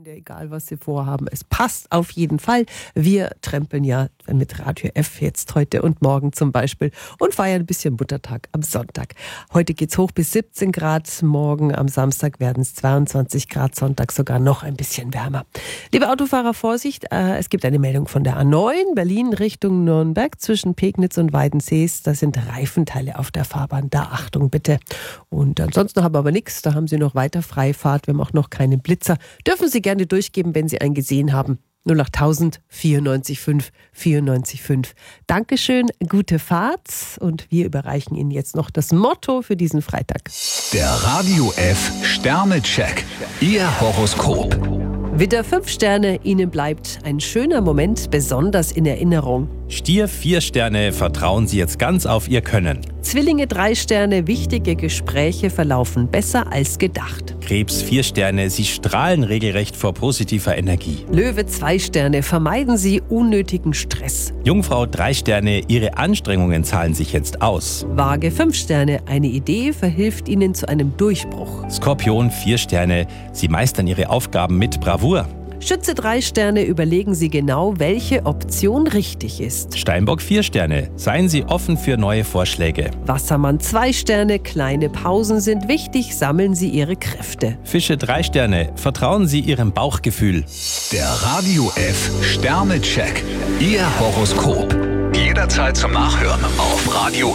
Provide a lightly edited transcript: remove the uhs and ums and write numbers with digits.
Freunde, egal was Sie vorhaben, es passt auf jeden Fall. Wir trempeln ja mit Radio F jetzt heute und morgen zum Beispiel und feiern ein bisschen Muttertag am Sonntag. Heute geht's hoch bis 17 Grad, morgen am Samstag werden es 22 Grad, Sonntag sogar noch ein bisschen wärmer. Liebe Autofahrer, Vorsicht, es gibt eine Meldung von der A9, Berlin Richtung Nürnberg zwischen Pegnitz und Weidensees. Da sind Reifenteile auf der Fahrbahn, da Achtung bitte. Und ansonsten haben wir aber nichts, da haben Sie noch weiter Freifahrt, wir haben auch noch keinen Blitzer. Dürfen Sie gerne durchgeben, wenn Sie einen gesehen haben. 08000 94 5. Dankeschön, gute Fahrt und wir überreichen Ihnen jetzt noch das Motto für diesen Freitag. Der Radio F Sternecheck. Ihr Horoskop. Widder 5 Sterne, Ihnen bleibt ein schöner Moment besonders in Erinnerung. Stier 4 Sterne, vertrauen Sie jetzt ganz auf Ihr Können. Zwillinge 3 Sterne, wichtige Gespräche verlaufen besser als gedacht. Krebs 4 Sterne, Sie strahlen regelrecht vor positiver Energie. Löwe 2 Sterne, vermeiden Sie unnötigen Stress. Jungfrau 3 Sterne, Ihre Anstrengungen zahlen sich jetzt aus. Waage 5 Sterne, eine Idee verhilft Ihnen zu einem Durchbruch. Skorpion 4 Sterne, Sie meistern Ihre Aufgaben mit Bravour. Schütze 3 Sterne, überlegen Sie genau, welche Option richtig ist. Steinbock 4 Sterne, seien Sie offen für neue Vorschläge. Wassermann 2 Sterne, kleine Pausen sind wichtig, sammeln Sie Ihre Kräfte. Fische 3 Sterne, vertrauen Sie Ihrem Bauchgefühl. Der Radio F Sternecheck. Ihr Horoskop. Jederzeit zum Nachhören auf Radio